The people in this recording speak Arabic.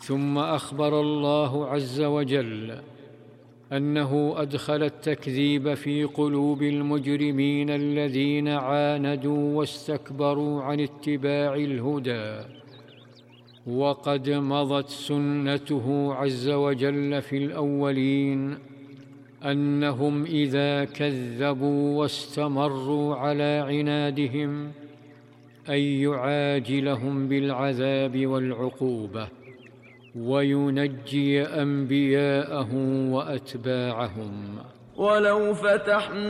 ثم أخبر الله عز وجل أنه أدخل التكذيب في قلوب المجرمين الذين عاندوا واستكبروا عن اتباع الهدى، وقد مضت سنته عز وجل في الأولين أنهم إذا كذبوا واستمروا على عنادهم أن يعاجلهم بالعذاب والعقوبة وينجي أنبياءه وأتباعهم. ولو فتحنا